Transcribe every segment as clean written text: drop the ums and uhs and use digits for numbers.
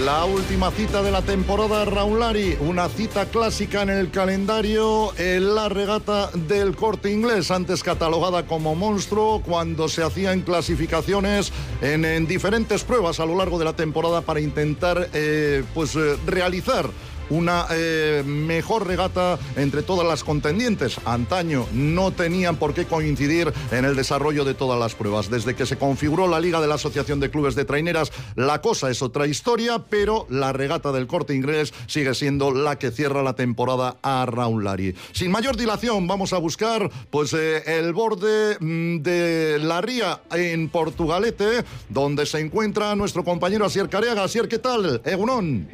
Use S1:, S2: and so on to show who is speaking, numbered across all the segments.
S1: La última cita de la temporada Raulari, una cita clásica en el calendario, la regata del Corte Inglés, antes catalogada como monstruo cuando se hacían clasificaciones en diferentes pruebas a lo largo de la temporada para intentar realizar una mejor regata entre todas las contendientes. Antaño no tenían por qué coincidir en el desarrollo de todas las pruebas. Desde que se configuró la Liga de la Asociación de Clubes de Traineras, la cosa es otra historia, pero la regata del Corte Inglés sigue siendo la que cierra la temporada a Raulari. Sin mayor dilación, vamos a buscar el borde de la ría en Portugalete, donde se encuentra nuestro compañero Asier Careaga. Asier, ¿qué tal? Egunon.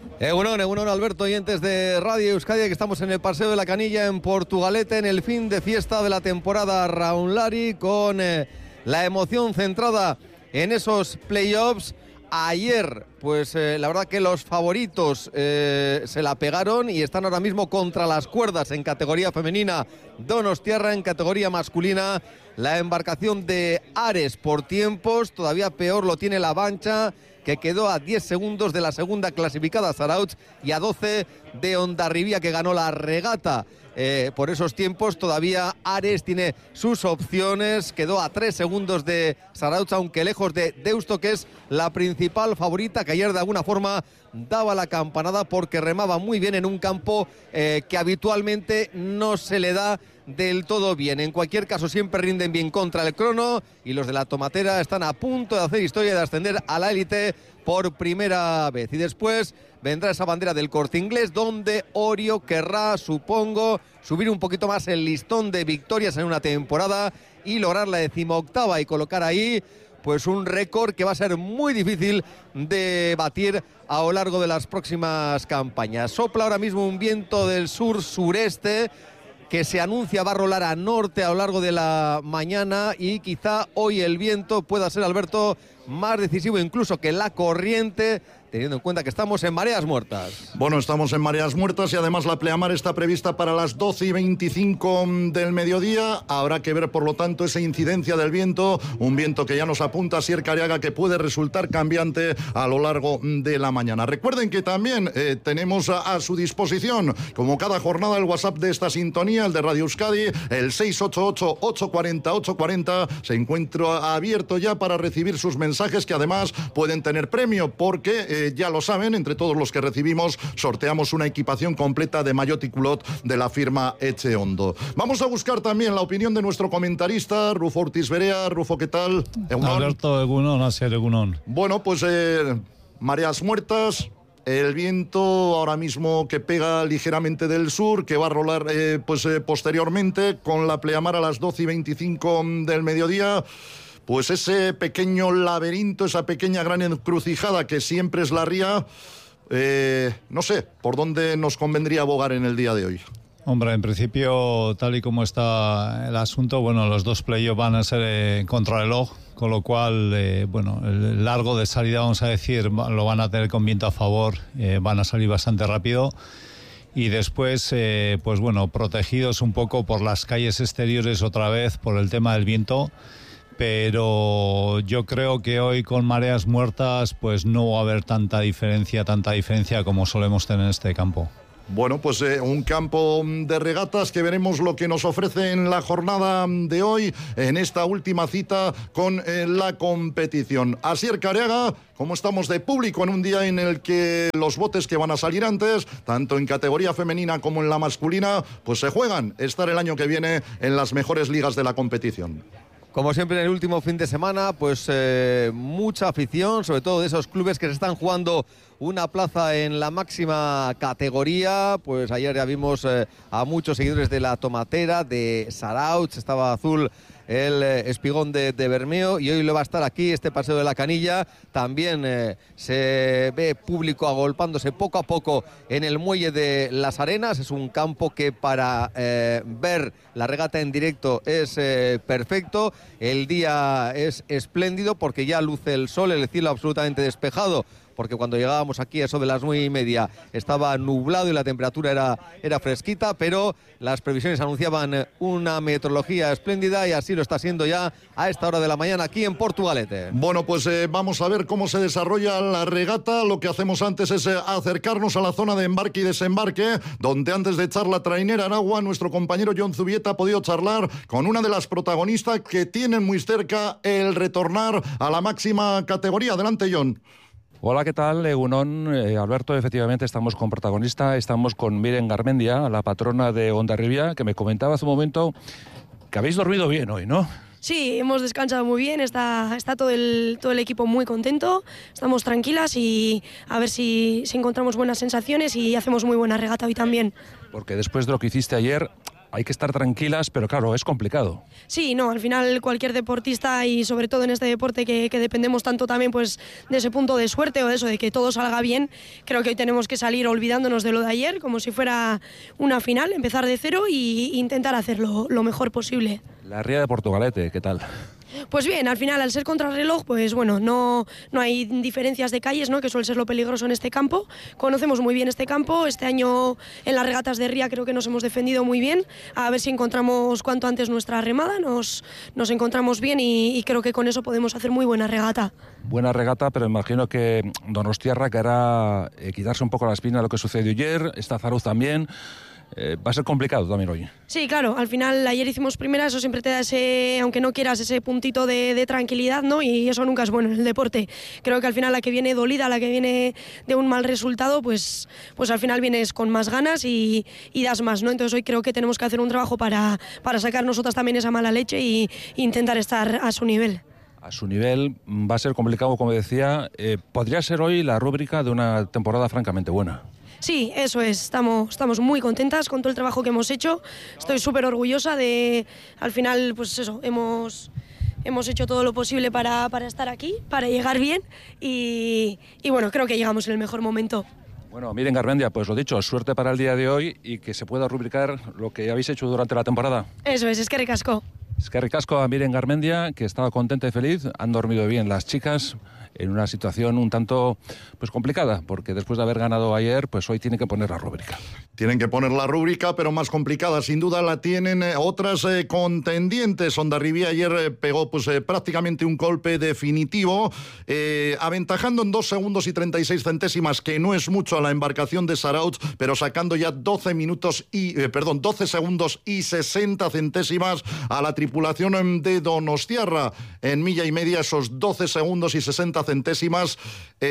S2: Egunon, Alberto, oyentes de Radio Euskadi, que estamos en el Paseo de la Canilla en Portugalete, en el fin de fiesta de la temporada Raulari, con la emoción centrada en esos playoffs. Ayer, la verdad que los favoritos se la pegaron y están ahora mismo contra las cuerdas en categoría femenina. Donostiarra, en categoría masculina, la embarcación de Ares por tiempos, todavía peor lo tiene la Bancha, que quedó a 10 segundos de la segunda clasificada Zarautz y a 12 de Hondarribia, que ganó la regata. Por esos tiempos todavía Ares tiene sus opciones, quedó a 3 segundos de Zarautz, aunque lejos de Deusto, que es la principal favorita, que ayer de alguna forma daba la campanada porque remaba muy bien en un campo que habitualmente no se le da del todo bien. En cualquier caso, siempre rinden bien contra el crono y los de la Tomatera están a punto de hacer historia y de ascender a la élite por primera vez. Y después vendrá esa bandera del Corte Inglés, donde Orio querrá, supongo, subir un poquito más el listón de victorias en una temporada y lograr la 18ª y colocar ahí un récord que va a ser muy difícil de batir a lo largo de las próximas campañas. Sopla ahora mismo un viento del sur-sureste que se anuncia va a rolar a norte a lo largo de la mañana, y quizá hoy el viento pueda ser, Alberto, más decisivo incluso que la corriente, teniendo en cuenta que estamos en mareas muertas.
S1: Bueno, estamos en mareas muertas y además la pleamar está prevista para las 12:25 del mediodía. Habrá que ver, por lo tanto, esa incidencia del viento, un viento que ya nos apunta Asier Careaga que puede resultar cambiante a lo largo de la mañana. Recuerden que también tenemos a su disposición, como cada jornada, el WhatsApp de esta sintonía, el de Radio Euskadi, el 688-840-840. Se encuentra abierto ya para recibir sus mensajes, que además pueden tener premio, porque ya lo saben, entre todos los que recibimos sorteamos una equipación completa de maillot y culot de la firma Echeondo. Vamos a buscar también la opinión de nuestro comentarista Rufo Ortiz Berea. Rufo, ¿qué tal?
S3: Egunon. Alberto, egunon, Asier, egunon.
S1: Bueno, mareas muertas, el viento ahora mismo que pega ligeramente del sur, que va a rolar posteriormente con la pleamar a las 12:25 del mediodía. Pues ese pequeño laberinto, esa pequeña gran encrucijada que siempre es la ría, no sé por dónde nos convendría abogar en el día de hoy.
S3: Hombre, en principio, tal y como está el asunto, los dos playoffs van a ser contrarreloj, con lo cual, el largo de salida, vamos a decir, lo van a tener con viento a favor, van a salir bastante rápido. Y después, protegidos un poco por las calles exteriores otra vez, por el tema del viento. Pero yo creo que hoy con mareas muertas no va a haber tanta diferencia como solemos tener en este campo.
S1: Bueno, un campo de regatas que veremos lo que nos ofrece en la jornada de hoy, en esta última cita con la competición. Asier Careaga, ¿cómo estamos de público en un día en el que los botes que van a salir antes, tanto en categoría femenina como en la masculina, se juegan estar el año que viene en las mejores ligas de la competición?
S2: Como siempre en el último fin de semana, mucha afición, sobre todo de esos clubes que se están jugando una plaza en la máxima categoría. Ayer ya vimos a muchos seguidores de la Tomatera, de Zarautz, estaba azul el Espigón de Bermeo, y hoy lo va a estar aquí, este Paseo de la Canilla. También se ve público agolpándose poco a poco en el muelle de las Arenas. Es un campo que para ver la regata en directo es perfecto. El día es espléndido porque ya luce el sol, el cielo absolutamente despejado porque cuando llegábamos aquí, eso de las 9:30, estaba nublado y la temperatura era fresquita, pero las previsiones anunciaban una meteorología espléndida y así lo está siendo ya a esta hora de la mañana aquí en Portugalete.
S1: Bueno, pues vamos a ver cómo se desarrolla la regata. Lo que hacemos antes es acercarnos a la zona de embarque y desembarque, donde antes de echar la trainera en agua, nuestro compañero John Zubieta ha podido charlar con una de las protagonistas que tienen muy cerca el retornar a la máxima categoría. Adelante, John.
S4: Hola, ¿qué tal? Egunon, Alberto, efectivamente estamos con protagonista, estamos con Miren Garmendia, la patrona de Hondarribia, que me comentaba hace un momento que habéis dormido bien hoy, ¿no?
S5: Sí, hemos descansado muy bien, está todo el equipo muy contento, estamos tranquilas y a ver si encontramos buenas sensaciones y hacemos muy buena regata hoy también.
S4: Porque después de lo que hiciste ayer, hay que estar tranquilas, pero claro, es complicado.
S5: Sí, no, al final cualquier deportista y sobre todo en este deporte que dependemos tanto también pues de ese punto de suerte o de eso, de que todo salga bien, creo que hoy tenemos que salir olvidándonos de lo de ayer, como si fuera una final, empezar de cero e intentar hacerlo lo mejor posible.
S4: La ría de Portugalete, ¿qué tal?
S5: Pues bien, al final, al ser contrarreloj, pues bueno, no hay diferencias de calles, ¿no?, que suele ser lo peligroso en este campo. Conocemos muy bien este campo. Este año en las regatas de ría creo que nos hemos defendido muy bien. A ver si encontramos cuanto antes nuestra remada, nos encontramos bien y creo que con eso podemos hacer muy buena regata.
S4: Buena regata, pero imagino que Donostiarra querrá quitarse un poco la espina de lo que sucedió ayer, está Zarauz también. Va a ser complicado también hoy.
S5: Sí, claro, al final ayer hicimos primera, eso siempre te da ese, aunque no quieras, ese puntito de tranquilidad, ¿no? Y eso nunca es bueno en el deporte. Creo que al final la que viene dolida, la que viene de un mal resultado, pues al final vienes con más ganas y das más, ¿no? Entonces hoy creo que tenemos que hacer un trabajo para sacar nosotras también esa mala leche e intentar estar a su nivel.
S4: A su nivel va a ser complicado, como decía. Podría ser hoy la rúbrica de una temporada francamente buena.
S5: Sí, eso es, estamos muy contentas con todo el trabajo que hemos hecho, estoy súper orgullosa de, al final, pues eso, hemos hecho todo lo posible para estar aquí, para llegar bien y bueno, creo que llegamos en el mejor momento.
S4: Bueno, Miren Garmendia, pues lo dicho, suerte para el día de hoy y que se pueda rubricar lo que habéis hecho durante la temporada.
S5: Eso es que ricasco.
S4: Es que ricasco a Miren Garmendia, que estaba contenta y feliz, han dormido bien las chicas en una situación un tanto pues complicada, porque después de haber ganado ayer, pues hoy tienen que poner la rúbrica.
S1: Tienen que poner la rúbrica, pero más complicada sin duda la tienen otras contendientes. Hondarribia ayer pegó pues prácticamente un golpe definitivo, aventajando en 2 segundos y 36 centésimas, que no es mucho, a la embarcación de Zarauz, pero sacando ya 12 segundos y 60 centésimas a la tripulación de Donostiarra. En milla y media esos 12 segundos y 60 centésimas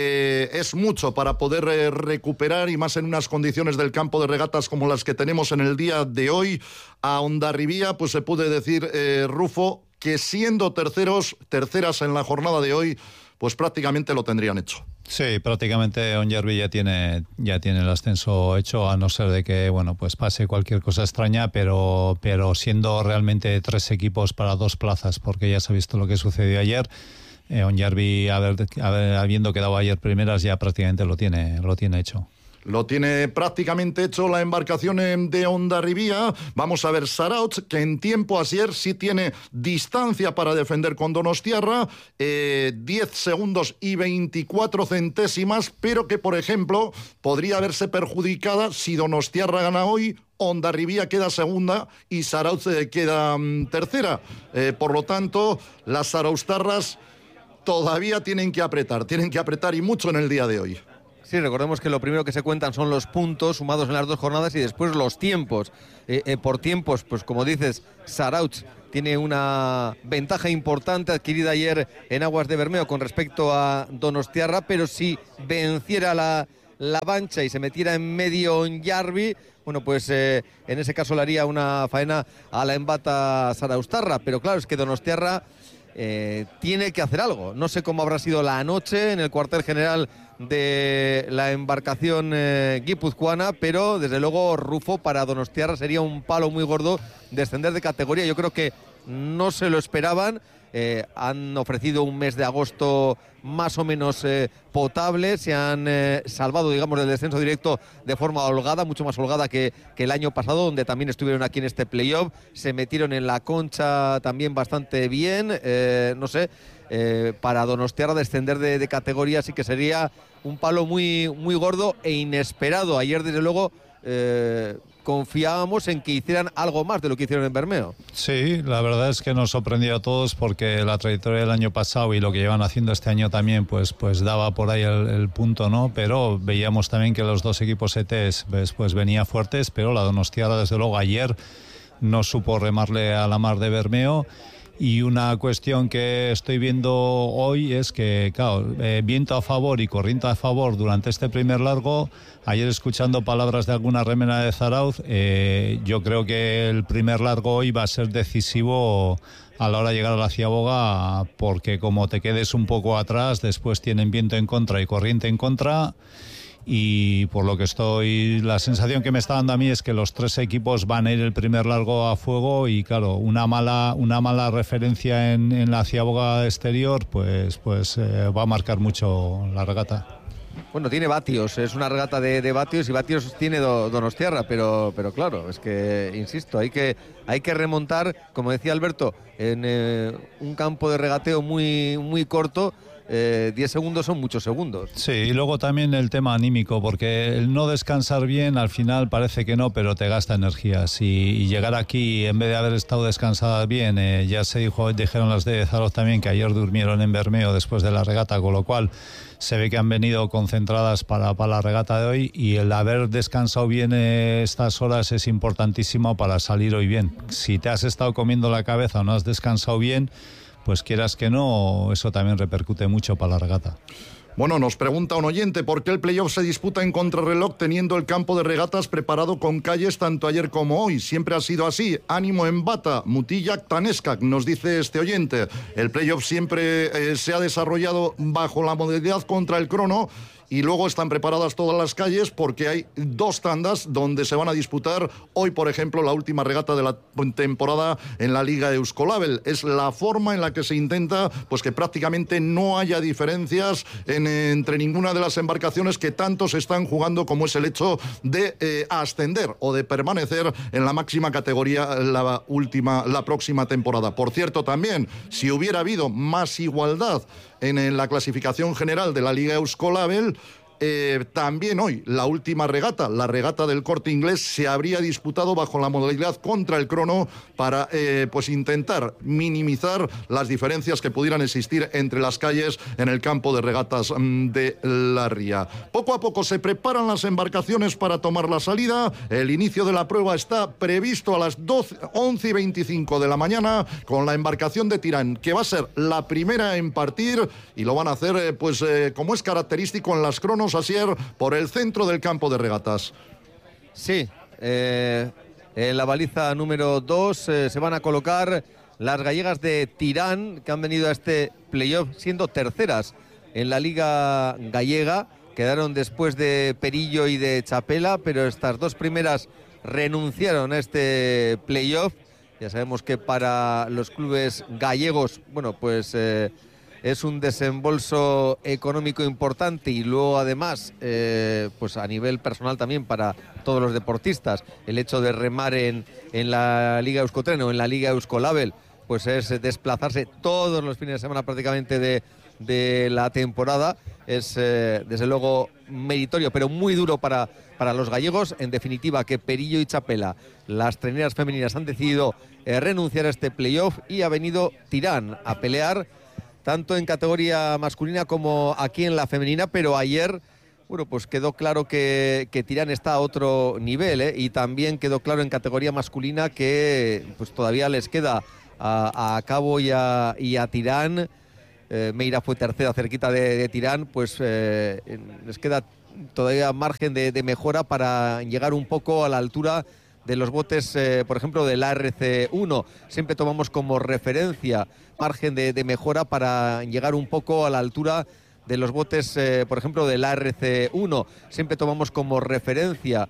S1: es mucho para poder recuperar, y más en unas condiciones del campo de regatas como las que tenemos en el día de hoy. A Hondarribia pues se puede decir, Rufo, que siendo terceras en la jornada de hoy, pues prácticamente lo tendrían hecho.
S3: Sí, prácticamente Hondarribia ya tiene el ascenso hecho, a no ser de que pues pase cualquier cosa extraña, pero siendo realmente 3 equipos para 2 plazas, porque ya se ha visto lo que sucedió ayer. Hondarribia, habiendo quedado ayer primeras, ya prácticamente lo tiene hecho.
S1: Lo tiene prácticamente hecho la embarcación de Hondarribia. Vamos a ver Zarauz, que en tiempo ayer sí tiene distancia para defender con Donostiarra, 10 segundos y 24 centésimas, pero que, por ejemplo, podría haberse perjudicada si Donostiarra gana hoy. Hondarribia queda segunda y Zarauz queda tercera. Por lo tanto, las zarauztarras todavía tienen que apretar y mucho en el día de hoy.
S2: Sí, recordemos que lo primero que se cuentan son los puntos sumados en las 2 jornadas y después los tiempos. Por tiempos, pues como dices, Zarauz tiene una ventaja importante adquirida ayer en aguas de Bermeo con respecto a Donostiarra, pero si venciera la Vancha y se metiera en medio Hondarribia, pues en ese caso le haría una faena a la embata zarauztarra. Pero claro, es que Donostiarra tiene que hacer algo. No sé cómo habrá sido la noche en el cuartel general de la embarcación guipuzcoana, pero desde luego, Rufo, para Donostiarra sería un palo muy gordo descender de categoría. Yo creo que no se lo esperaban. Han ofrecido un mes de agosto más o menos potable, se han salvado, digamos, del descenso directo de forma holgada, mucho más holgada que el año pasado, donde también estuvieron aquí en este playoff, se metieron en la concha también bastante bien, no sé, para Donostiarra descender de categoría sí que sería un palo muy, muy gordo e inesperado. Ayer, desde luego, confiábamos en que hicieran algo más de lo que hicieron en Bermeo.
S3: Sí, la verdad es que nos sorprendió a todos porque la trayectoria del año pasado y lo que llevan haciendo este año también pues daba por ahí el punto, ¿no? Pero veíamos también que los dos equipos ETs pues venía fuertes, pero la Donostiarra desde luego ayer no supo remarle a la mar de Bermeo. Y una cuestión que estoy viendo hoy es que, claro, viento a favor y corriente a favor durante este primer largo. Ayer, escuchando palabras de alguna remera de Zarauz, yo creo que el primer largo hoy va a ser decisivo a la hora de llegar a la Ciaboga, porque como te quedes un poco atrás, después tienen viento en contra y corriente en contra. Y por lo que la sensación que me está dando a mí es que los tres equipos van a ir el primer largo a fuego y claro, una mala referencia en la Ciaboga exterior pues va a marcar mucho la regata.
S2: Bueno, tiene vatios, es una regata de vatios y vatios tiene Donostiarra, pero claro, es que, insisto, hay que remontar, como decía Alberto, en un campo de regateo muy, muy corto. 10 segundos son muchos segundos.
S3: Sí, y luego también el tema anímico, porque el no descansar bien al final parece que no, pero te gasta energías y llegar aquí en vez de haber estado descansadas bien, ya dijeron las de Zarauz también que ayer durmieron en Bermeo después de la regata, con lo cual se ve que han venido concentradas para la regata de hoy, y el haber descansado bien estas horas es importantísimo para salir hoy bien. Si te has estado comiendo la cabeza o no has descansado bien, pues quieras que no, eso también repercute mucho para la regata.
S1: Bueno, nos pregunta un oyente por qué el playoff se disputa en contrarreloj teniendo el campo de regatas preparado con calles tanto ayer como hoy. Siempre ha sido así. Ánimo en Bata, Mutillac, Tanescac, nos dice este oyente. El playoff siempre se ha desarrollado bajo la modalidad contra el crono. Y luego están preparadas todas las calles porque hay 2 tandas donde se van a disputar hoy, por ejemplo, la última regata de la temporada en la Liga Euskolabel. Es la forma en la que se intenta pues que prácticamente no haya diferencias entre ninguna de las embarcaciones que tanto se están jugando, como es el hecho de ascender o de permanecer en la máxima categoría la próxima temporada. Por cierto, también, si hubiera habido más igualdad en la clasificación general de la Liga Euskolabel, también hoy la última regata, la regata del Corte Inglés, se habría disputado bajo la modalidad contra el crono para pues intentar minimizar las diferencias que pudieran existir entre las calles en el campo de regatas de la Ría. Poco a poco se preparan las embarcaciones para tomar la salida. El inicio de la prueba está previsto a las 11:25 de la mañana con la embarcación de Tirán, que va a ser la primera en partir, y lo van a hacer como es característico en las cronos, Asier, por el centro del campo de regatas.
S2: Sí, en la baliza número 2 se van a colocar las gallegas de Tirán, que han venido a este playoff siendo terceras en la Liga Gallega. Quedaron después de Perillo y de Chapela, pero estas 2 primeras renunciaron a este playoff. Ya sabemos que para los clubes gallegos, bueno, pues es un desembolso económico importante, y luego además pues a nivel personal también para todos los deportistas, el hecho de remar en la Liga Euskotren o en la Liga Euskolabel, pues es desplazarse todos los fines de semana prácticamente de la temporada. Es desde luego meritorio, pero muy duro para los gallegos. En definitiva, que Perillo y Chapela, las treneras femeninas, han decidido renunciar a este playoff, y ha venido Tirán a pelear tanto en categoría masculina como aquí en la femenina. Pero ayer, bueno, pues quedó claro que Tirán está a otro nivel, y también quedó claro en categoría masculina que pues todavía les queda a Cabo y a Tirán. Meira fue tercera cerquita de Tirán, pues les queda todavía margen de mejora para llegar un poco a la altura de los botes, por ejemplo, del ARC1. Siempre tomamos como referencia margen de mejora para llegar un poco a la altura de los botes, por ejemplo, del ARC1. Siempre tomamos como referencia